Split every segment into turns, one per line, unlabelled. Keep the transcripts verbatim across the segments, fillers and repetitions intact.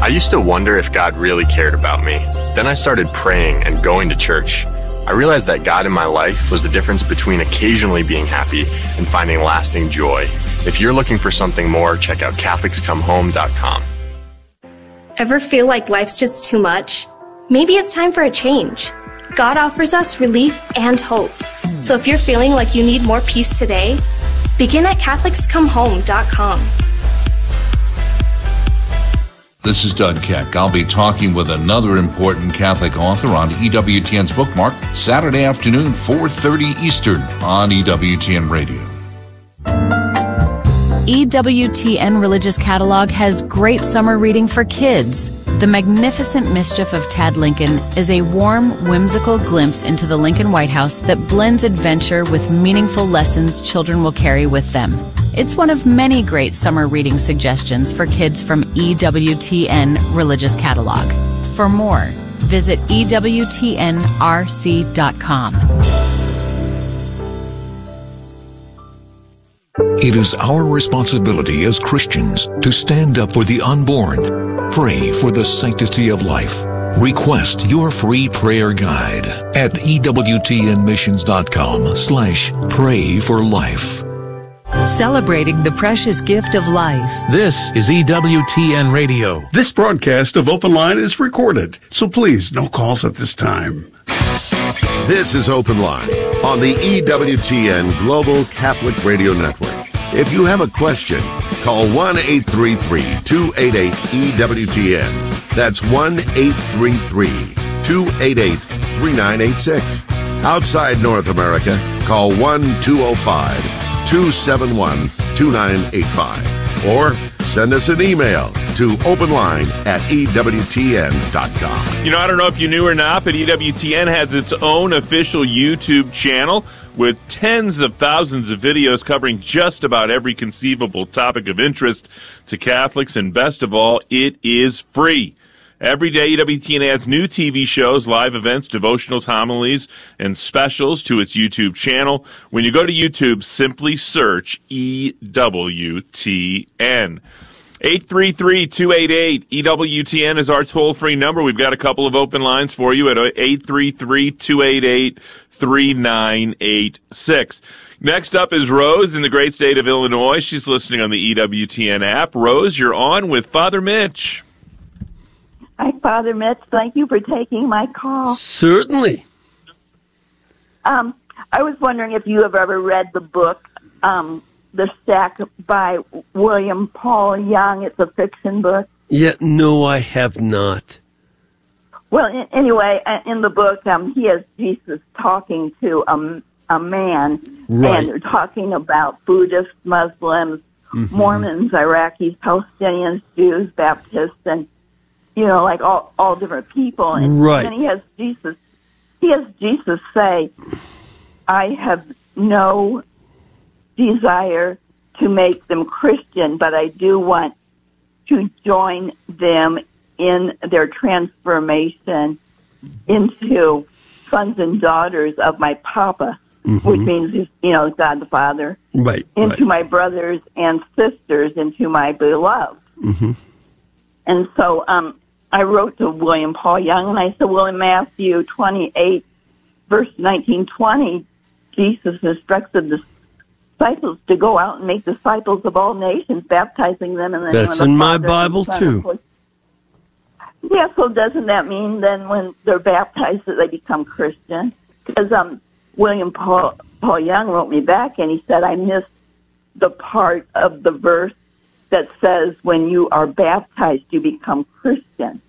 I used to wonder if God really cared about me. Then I started praying and going to church. I realized that God in my life was the difference between occasionally being happy and finding lasting joy. If you're looking for something more, check out Catholics Come Home dot com.
Ever feel like life's just too much? Maybe it's time for a change. God offers us relief and hope. So if you're feeling like you need more peace today, begin at Catholics Come Home dot com.
This is Doug Keck. I'll be talking with another important Catholic author on E W T N's Bookmark Saturday afternoon, four thirty Eastern on E W T N Radio.
E W T N Religious Catalog has great summer reading for kids. The Magnificent Mischief of Tad Lincoln is a warm, whimsical glimpse into the Lincoln White House that blends adventure with meaningful lessons children will carry with them. It's one of many great summer reading suggestions for kids from E W T N Religious Catalog. For more, visit E W T N R C dot com.
It is our responsibility as Christians to stand up for the unborn, pray for the sanctity of life. Request your free prayer guide at E W T N missions dot com slash pray for life.
Celebrating the precious gift of life.
This is E W T N Radio.
This broadcast of Open Line is recorded, so please, no calls at this time.
This is Open Line on the E W T N Global Catholic Radio Network. If you have a question, call one eight three three, two eight eight, E W T N. That's one eight three three, two eight eight, three nine eight six. Outside North America, call one two zero five, two seven one, two nine eight five. Or send us an email to openline at E W T N dot com.
You know, I don't know if you knew or not, but E W T N has its own official YouTube channel with tens of thousands of videos covering just about every conceivable topic of interest to Catholics. And best of all, it is free. Every day, E W T N adds new T V shows, live events, devotionals, homilies, and specials to its YouTube channel. When you go to YouTube, simply search E W T N. eight three three, two eight eight, E W T N is our toll-free number. We've got a couple of open lines for you at eight three three, two eight eight, three nine eight six. Next up is Rose in the great state of Illinois. She's listening on the E W T N app. Rose, you're on with Father Mitch.
Hi, Father Mitch. Thank you for taking my call.
Certainly.
Um, I was wondering if you have ever read the book, um, The Stack by William Paul Young. It's a fiction book.
Yeah, no, I have not.
Well, in, anyway, in the book, um, he has Jesus talking to a, a man,
right.
And they're talking about Buddhists, Muslims, mm-hmm. Mormons, Iraqis, Palestinians, Jews, Baptists, and you know, like all, all different people. And
right.
then he has Jesus, he has Jesus say, I have no desire to make them Christian, but I do want to join them in their transformation into sons and daughters of my Papa, mm-hmm. which means, you know, God the Father,
right,
into
right.
my brothers and sisters, into my beloved.
Mm-hmm.
And so um, I wrote to William Paul Young, and I said, well, in Matthew twenty-eight, verse nineteen, twenty, Jesus instructs the disciples to go out and make disciples of all nations, baptizing them in the name of the Father.
That's in my Bible, too.
Yeah, so doesn't that mean then when they're baptized that they become Christian? Because um, William Paul, Paul Young wrote me back, and he said, I missed the part of the verse that says when you are baptized, you become Christian.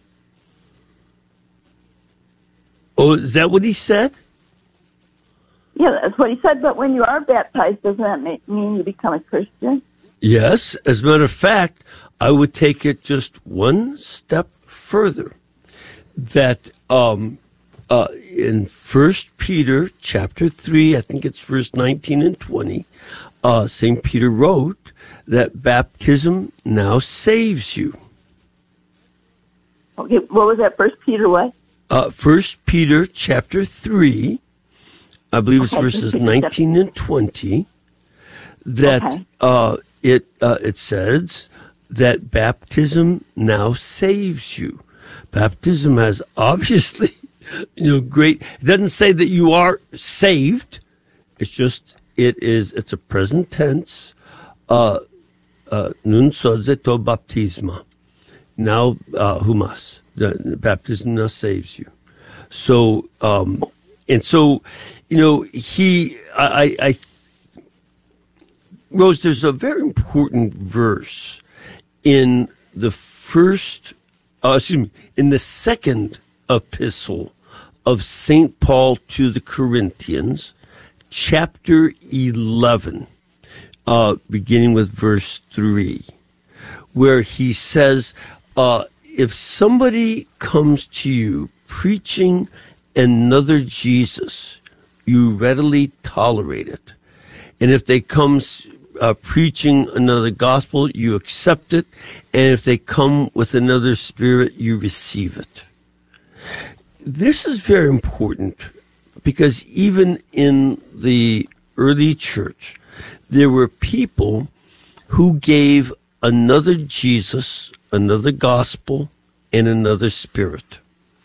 Oh, is that what he said?
Yeah, that's what he said. But when you are baptized, doesn't that make, mean you become a Christian?
Yes. As a matter of fact, I would take it just one step further. That um, uh, in First Peter chapter three, I think it's verse nineteen and twenty, uh, Saint Peter wrote that baptism now saves you.
Okay, what was that? First Peter what?
Uh, First Peter chapter three, I believe it's okay, verses nineteen and twenty. That okay. uh, it uh, it says that baptism now saves you. Baptism has obviously, you know, great. It doesn't say that you are saved. It's just, it is, it's a present tense. Uh, uh, nun sozeto baptisma. Now, uh, humas. The, the baptism now saves you. So, um, and so, you know, he, I, I, I Rose, there's a very important verse in the first, uh, excuse me, in the second epistle of Saint Paul to the Corinthians, chapter eleven, uh, beginning with verse three, where he says, uh, if somebody comes to you preaching another Jesus, you readily tolerate it. And if they come uh, preaching another gospel, you accept it. And if they come with another spirit, you receive it. This is very important because even in the early church, there were people who gave another Jesus, another gospel, and another spirit.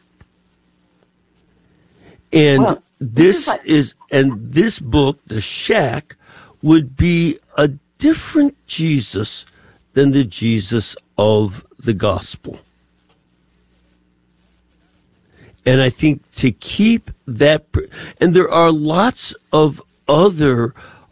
And well, this, this is, like- is, and this book, The Shack, would be a different Jesus than the Jesus of the gospel. And I think to keep that, and there are lots of other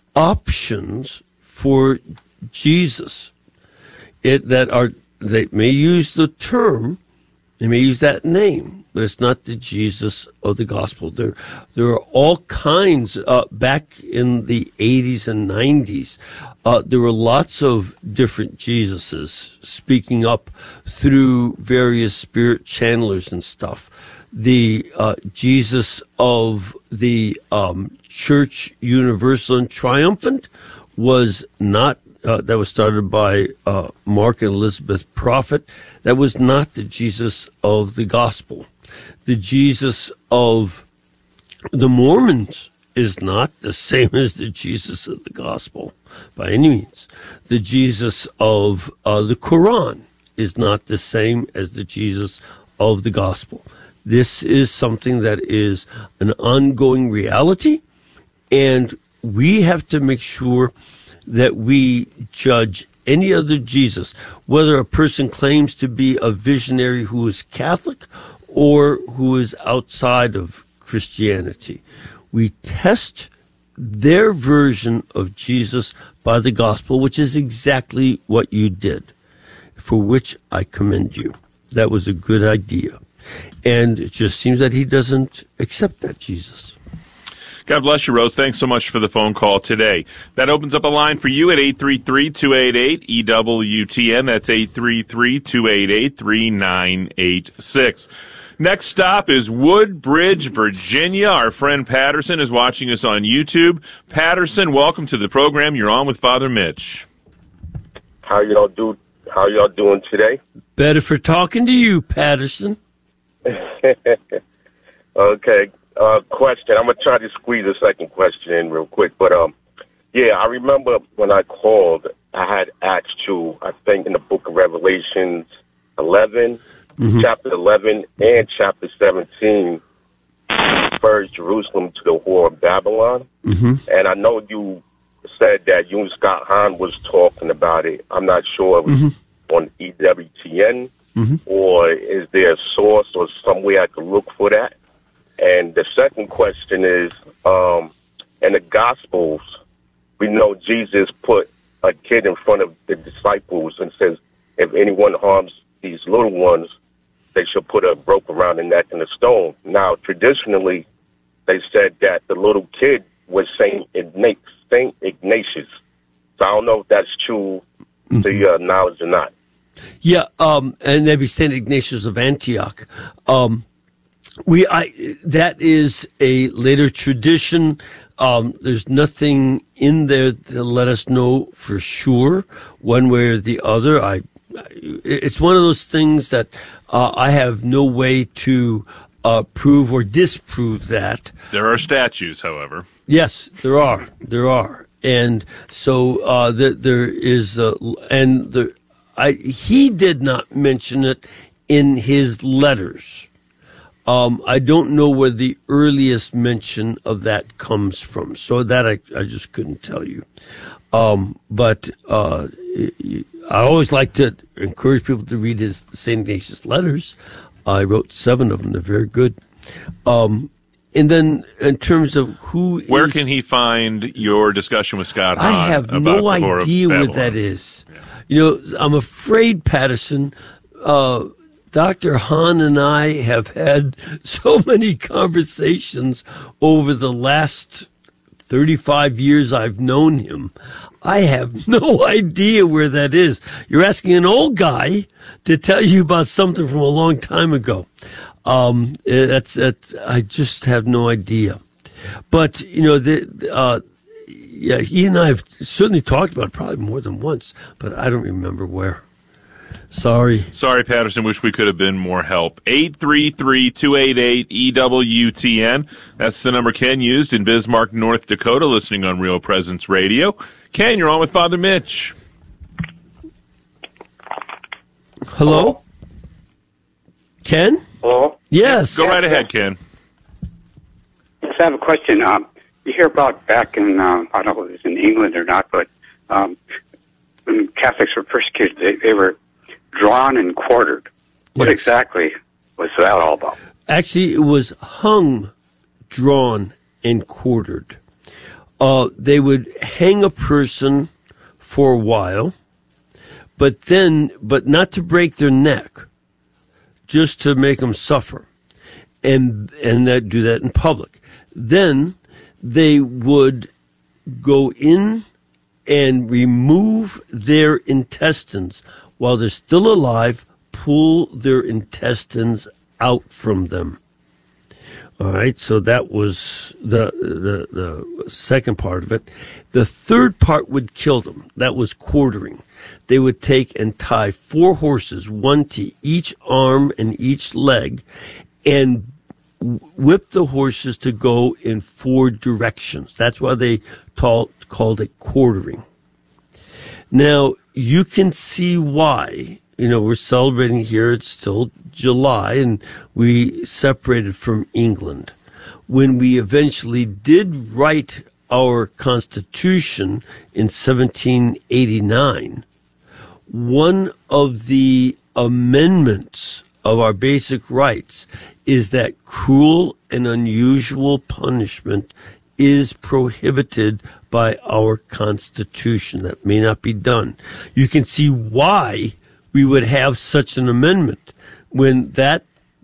options for Jesus it, that are, they may use the term, they may use that name, but it's not the Jesus of the gospel. There, there are all kinds, uh, back in the eighties and nineties, uh, there were lots of different Jesuses speaking up through various spirit channelers and stuff. The uh, Jesus of the um, Church Universal and Triumphant was not, uh, that was started by uh, Mark and Elizabeth Prophet. That was not the Jesus of the gospel. The Jesus of the Mormons is not the same as the Jesus of the gospel by any means. The Jesus of uh, the Quran is not the same as the Jesus of the gospel. This is something that is an ongoing reality, and we have to make sure that we judge any other Jesus, whether a person claims to be a visionary who is Catholic or who is outside of Christianity. We test their version of Jesus by the gospel, which is exactly what you did, for which I commend you. That was a good idea. And it just seems that he doesn't accept that Jesus.
God bless you, Rose. Thanks so much for the phone call today. That opens up a line for you at eight three three, two eight eight, E W T N. That's eight three three, two eight eight, three nine eight six. Next stop is Woodbridge, Virginia. Our friend Patterson is watching us on YouTube. Patterson, welcome to the program. You're on with Father Mitch.
How y'all do? How y'all doing today?
Better for talking to you, Patterson.
Okay. Uh, question. I'm gonna try to squeeze a second question in real quick, but um, yeah, I remember when I called, I had asked you, I think in the Book of Revelations eleven, mm-hmm. chapter eleven, and chapter seventeen, refers Jerusalem to the whore of Babylon, mm-hmm. and I know you said that you and Scott Hahn was talking about it. I'm not sure if it was mm-hmm. on E W T N. Mm-hmm. Or is there a source or some way I could look for that? And the second question is, um, in the Gospels, we know Jesus put a kid in front of the disciples and says, if anyone harms these little ones, they should put a rope around the neck and a stone. Now, traditionally, they said that the little kid was Saint Ignatius. Saint Ignatius. So I don't know if that's true mm-hmm. to your knowledge or not.
Yeah, um, and that'd be Saint Ignatius of Antioch. Um, we, I, that is a later tradition. Um, there's nothing in there to let us know for sure, one way or the other. I, it's one of those things that uh, I have no way to uh, prove or disprove that.
There are statues, however.
Yes, there are. There are, and so uh, the, there is, uh, and the. I, he did not mention it in his letters. Um, I don't know where the earliest mention of that comes from, so that I, I just couldn't tell you. Um, but uh, I always like to encourage people to read his Saint Ignatius letters. I wrote seven of them; they're very good. Um, and then, in terms of who,
where
is,
can he find your discussion with Scott Hahn?
I have
about
no
the Whore of
idea where
Babylon?
that is. Yeah. You know, I'm afraid, Patterson. Uh, Doctor Hahn and I have had so many conversations over the last thirty-five years I've known him. I have no idea where that is. You're asking an old guy to tell you about something from a long time ago. Um, that's, that's, I just have no idea. But, you know, the, uh, yeah, he and I have certainly talked about it probably more than once, but I don't remember where. Sorry.
Sorry, Patterson. Wish we could have been more help. eight three three, two eight eight, E W T N. That's the number Ken used in Bismarck, North Dakota, listening on Real Presence Radio. Ken, you're on with Father Mitch.
Hello? Ken?
Hello?
Yes.
Go right ahead, Ken.
Yes, I have a question. Um, you hear about back in, uh, I don't know if it was in England or not, but um, when Catholics were persecuted, they, they were drawn and quartered. What
Yes.
exactly was that all about?
Actually, it was hung, drawn, and quartered. Uh, they would hang a person for a while, but then, but not to break their neck, just to make them suffer, and and that do that in public. Then they would go in and remove their intestines while they're still alive, pull their intestines out from them. All right, so that was the, the the second part of it. The third part would kill them. That was quartering. They would take and tie four horses, one to each arm and each leg, and whip the horses to go in four directions. That's why they taught, called it quartering. Now, you can see why. You know, we're celebrating here. It's still July, and we separated from England. When we eventually did write our Constitution in seventeen eighty-nine, one of the amendments of our basic rights is that cruel and unusual punishment is prohibited by our Constitution. That may not be done. You can see why we would have such an amendment when that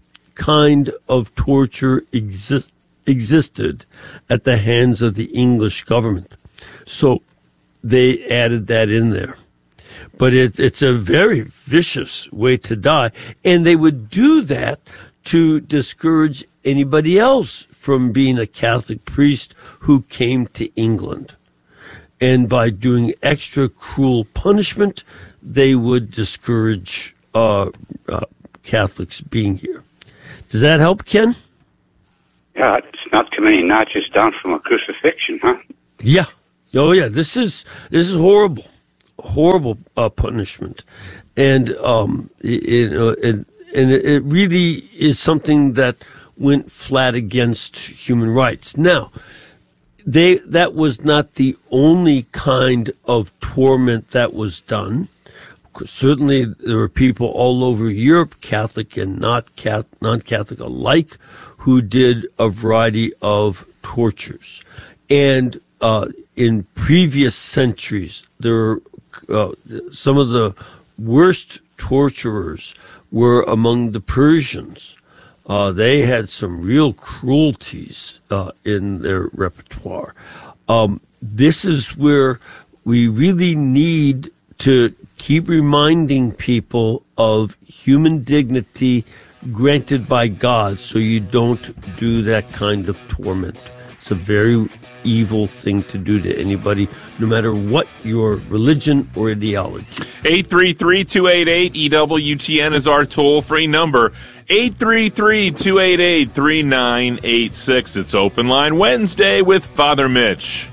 kind of torture exist, existed at the hands of the English government. So they added that in there. But it, it's a very vicious way to die. And they would do that to discourage anybody else from being a Catholic priest who came to England. And by doing extra cruel punishment, they would discourage uh, uh, Catholics being here. Does that help, Ken?
Yeah, it's not too many notches down from a crucifixion, huh?
Yeah. Oh, yeah. This is this is horrible, horrible uh, punishment, and um, it, it, it, and it really is something that went flat against human rights. Now, they that was not the only kind of torment that was done. Certainly, there were people all over Europe, Catholic and not non-Catholic alike, who did a variety of tortures. And uh, in previous centuries, there were uh, some of the worst torturers were among the Persians. Uh, they had some real cruelties uh, in their repertoire. Um, this is where we really need to keep reminding people of human dignity granted by God, so you don't do that kind of torment. It's a very evil thing to do to anybody, no matter what your religion or ideology.
eight three three, two eight eight, E W T N is our toll-free number. eight three three, two eight eight, three nine eight six. It's Open Line Wednesday with Father Mitch.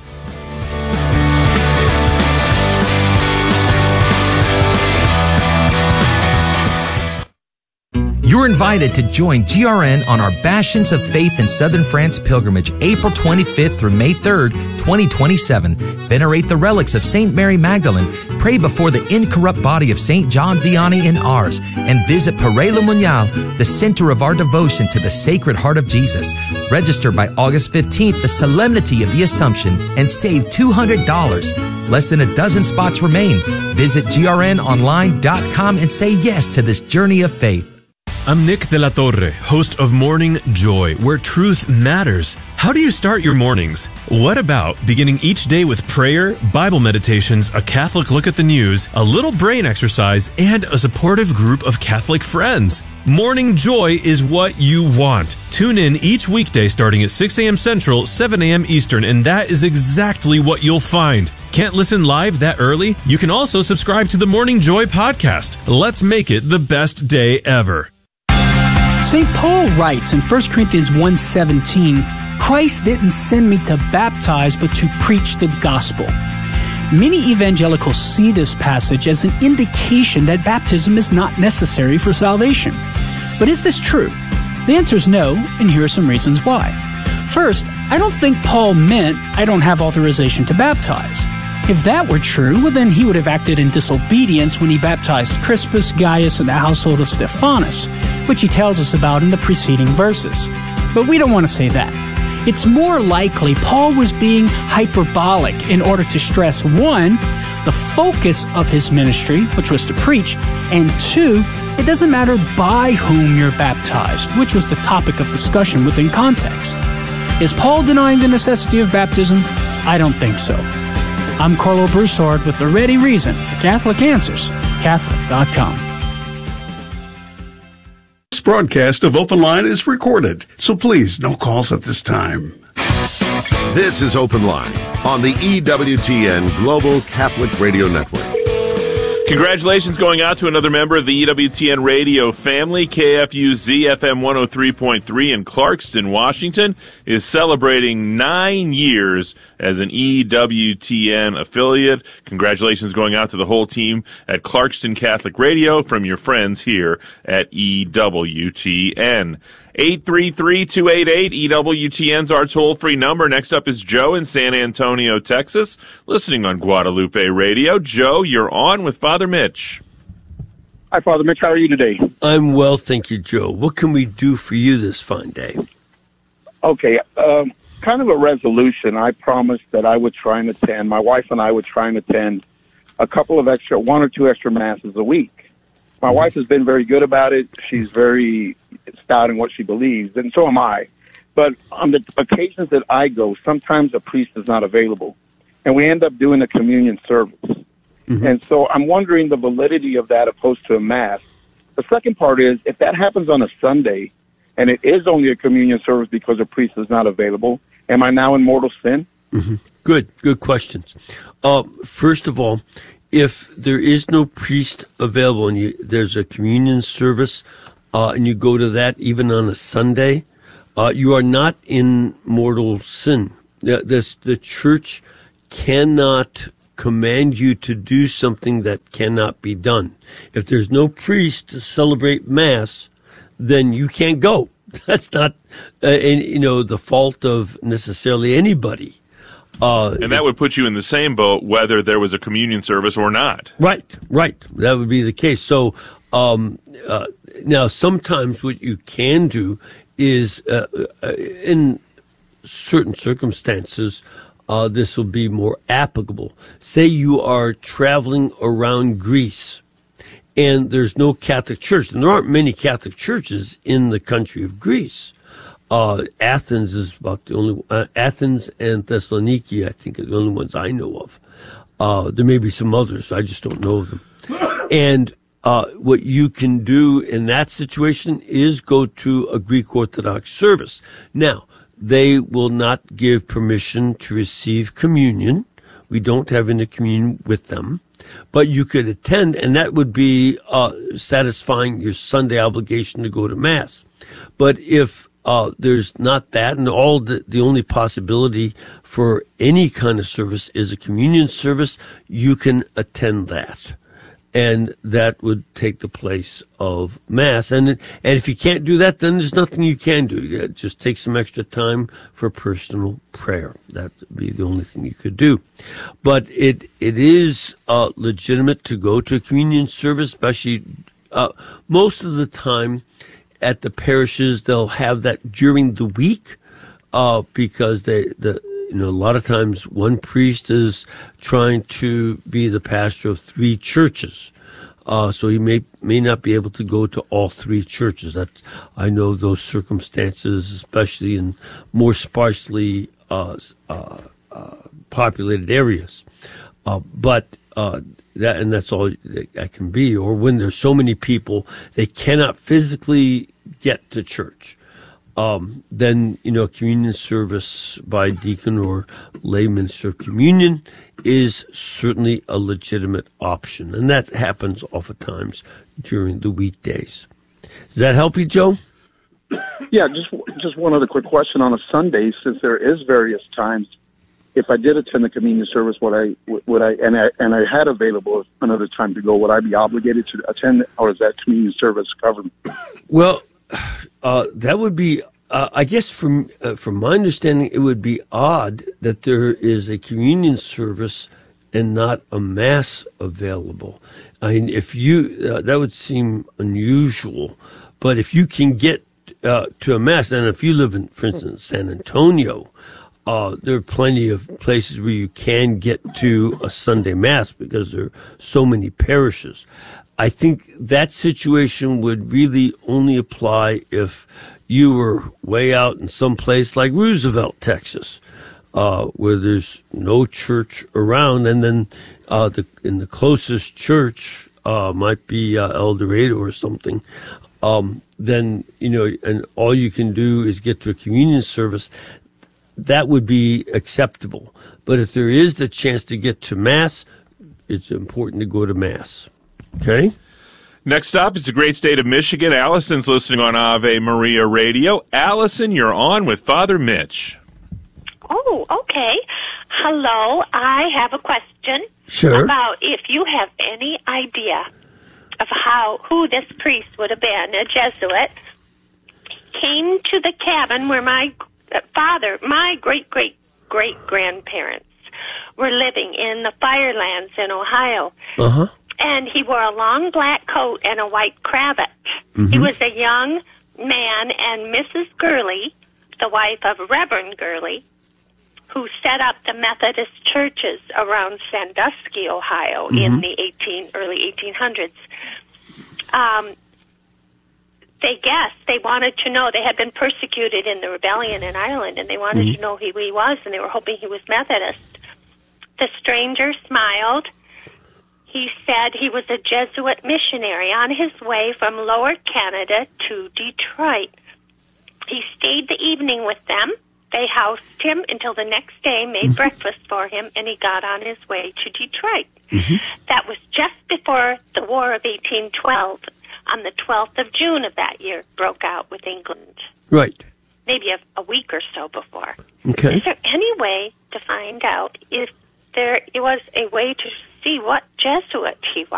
You're invited to join G R N on our Bastions of Faith in Southern France pilgrimage, April twenty-fifth through May third, twenty twenty-seven. Venerate the relics of Saint Mary Magdalene, pray before the incorrupt body of Saint John Vianney in Ars, and visit Père Le Monial, the center of our devotion to the Sacred Heart of Jesus. Register by August fifteenth, the Solemnity of the Assumption, and save two hundred dollars. Less than a dozen spots remain. Visit G R N online dot com and say yes to this journey of faith.
I'm Nick De La Torre, host of Morning Joy, where truth matters. How do you start your mornings? What about beginning each day with prayer, Bible meditations, a Catholic look at the news, a little brain exercise, and a supportive group of Catholic friends? Morning Joy is what you want. Tune in each weekday starting at six a.m. Central, seven a.m. Eastern, and that is exactly what you'll find. Can't listen live that early? You can also subscribe to the Morning Joy podcast. Let's make it the best day ever.
Saint Paul writes in First Corinthians one seventeen, Christ didn't send me to baptize, but to preach the gospel. Many evangelicals see this passage as an indication that baptism is not necessary for salvation. But is this true? The answer is no, and here are some reasons why. First, I don't think Paul meant I don't have authorization to baptize. If that were true, well then he would have acted in disobedience when he baptized Crispus, Gaius, and the household of Stephanus, which he tells us about in the preceding verses. But we don't want to say that. It's more likely Paul was being hyperbolic in order to stress, one, the focus of his ministry, which was to preach, and two, it doesn't matter by whom you're baptized, which was the topic of discussion within context. Is Paul denying the necessity of baptism? I don't think so. I'm Carlo Broussard with the ready reason for Catholic Answers, Catholic dot com.
This broadcast of Open Line is recorded, so please, no calls at this time.
This is Open Line on the E W T N Global Catholic Radio Network.
Congratulations going out to another member of the E W T N radio family. K F U Z F M one oh three point three in Clarkston, Washington is celebrating nine years as an E W T N affiliate. Congratulations going out to the whole team at Clarkston Catholic Radio from your friends here at E W T N. eight three three, two eight eight, E W T N's our toll-free number. Next up is Joe in San Antonio, Texas, listening on Guadalupe Radio. Joe, you're on with Father Mitch.
Hi, Father Mitch. How are you today?
I'm well, thank you, Joe. What can we do for you this fine day?
Okay, um, kind of a resolution. I promised that I would try and attend, my wife and I would try and attend a couple of extra, one or two extra masses a week. My wife has been very good about it. She's very stout in what she believes, and so am I. But on the occasions that I go, sometimes a priest is not available, and we end up doing a communion service. Mm-hmm. And so I'm wondering the validity of that opposed to a mass. The second part is, if that happens on a Sunday, and it is only a communion service because a priest is not available, am I now in mortal sin?
Mm-hmm. Good, good questions. Uh, first of all, if there is no priest available and you, there's a communion service, uh, and you go to that even on a Sunday, uh, you are not in mortal sin. The, this, the church cannot command you to do something that cannot be done. If there's no priest to celebrate Mass, then you can't go. That's not, uh, any, you know, the fault of necessarily anybody. Uh,
and that would put you in the same boat whether there was a communion service or not.
Right, right. That would be the case. So um, uh, now sometimes what you can do is uh, uh, in certain circumstances, uh, this will be more applicable. Say you are traveling around Greece and there's no Catholic church, and there aren't many Catholic churches in the country of Greece. Uh, Athens is about the only, uh, Athens and Thessaloniki, I think, are the only ones I know of. Uh, there may be some others, I just don't know of them. And uh, what you can do in that situation is go to a Greek Orthodox service. Now, they will not give permission to receive communion. We don't have any communion with them. But you could attend, and that would be uh, satisfying your Sunday obligation to go to Mass. But if uh, there's not that, and all the, the only possibility for any kind of service is a communion service, you can attend that. and that would take the place of Mass. And and if you can't do that, then there's nothing you can do. Just take some extra time for personal prayer. That would be the only thing you could do. But it it is uh, legitimate to go to a communion service, especially uh, most of the time at the parishes. They'll have that during the week uh, because they the. You know, a lot of times one priest is trying to be the pastor of three churches. Uh, so he may may not be able to go to all three churches. That's, I know those circumstances, especially in more sparsely uh, uh, uh, populated areas. Uh, but uh, that and that's all that can be. Or when there's so many people, they cannot physically get to church. Um, then, you know, communion service by deacon or lay minister of communion is certainly a legitimate option. And that happens oftentimes during the weekdays. Does that help you, Joe?
Yeah, just just one other quick question. On a Sunday, since there is various times, if I did attend the communion service, would I, would I, and I, and I had available another time to go, would I be obligated to attend, or is that communion service covered?
Well, Uh, that would be, uh, I guess from uh, from my understanding, it would be odd that there is a communion service and not a Mass available. I mean, if you, uh, that would seem unusual. But if you can get uh, to a Mass, and if you live in, for instance, San Antonio, uh, there are plenty of places where you can get to a Sunday Mass because there are so many parishes. I think that situation would really only apply if you were way out in some place like Roosevelt, Texas, uh, where there's no church around, and then uh, the in the closest church uh, might be uh, El Dorado or something. Um, then you know, and all you can do is get to a communion service. That would be acceptable. But if there is the chance to get to Mass, it's important to go to Mass. Okay.
Next up is the great state of Michigan. Allison's listening on Ave Maria Radio. Allison, you're on with Father Mitch.
Oh, okay. Hello. I have a question.
Sure.
About if you have any idea of how who this priest would have been, a Jesuit, came to the cabin where my father, my great great great grandparents were living in the Firelands in Ohio.
Uh huh.
And he wore a long black coat and a white cravat. Mm-hmm. He was a young man, and Missus Gurley, the wife of Reverend Gurley, who set up the Methodist churches around Sandusky, Ohio, mm-hmm. in the eighteen early eighteen hundreds. Um, they guessed, they wanted to know, they had been persecuted in the rebellion in Ireland, and they wanted mm-hmm. to know who he was, and they were hoping he was Methodist. The stranger smiled. He said he was a Jesuit missionary on his way from Lower Canada to Detroit. He stayed the evening with them. They housed him until the next day, made mm-hmm. breakfast for him, and he got on his way to Detroit. Mm-hmm. That was just before the War of eighteen twelve. On the twelfth of June of that year, broke out with England.
Right.
Maybe a, a week or so before.
Okay.
Is there any way to find out if there was a way to see what Jesuit he was?